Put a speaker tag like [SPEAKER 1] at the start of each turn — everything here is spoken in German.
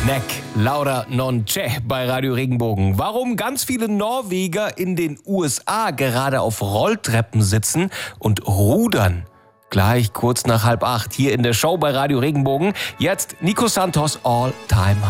[SPEAKER 1] Neck, Laura non c'è bei Radio Regenbogen. Warum ganz viele Norweger in den USA gerade auf Rolltreppen sitzen und rudern? Gleich kurz nach 7:30 hier in der Show bei Radio Regenbogen. Jetzt Nico Santos All Time High.